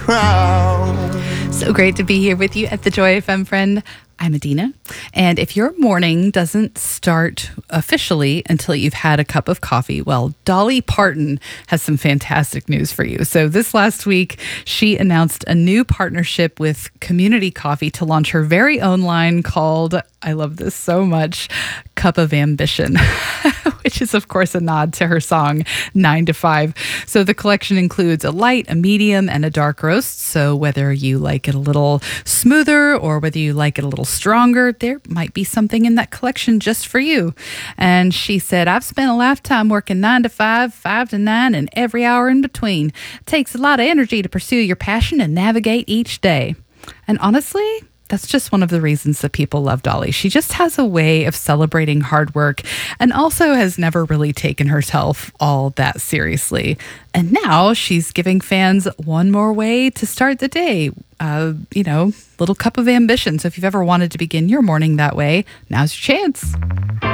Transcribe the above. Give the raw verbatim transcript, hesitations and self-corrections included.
proud. So great to be here with you at the Joy F M, friend. I'm Adina, and if your morning doesn't start officially until you've had a cup of coffee, well, Dolly Parton has some fantastic news for you. So this last week, she announced a new partnership with Community Coffee to launch her very own line called, I love this so much, Cup of Ambition, which is, of course, a nod to her song nine to five. So the collection includes a light, a medium, and a dark roast. So whether you like it a little smoother or whether you like it a little stronger, there might be something in that collection just for you. And she said, I've spent a lifetime working nine to five, five to nine, and every hour in between. It takes a lot of energy to pursue your passion and navigate each day. And honestly, that's just one of the reasons that people love Dolly. She just has a way of celebrating hard work and also has never really taken herself all that seriously. And now she's giving fans one more way to start the day. Uh, you know, little cup of ambition. So if you've ever wanted to begin your morning that way, now's your chance.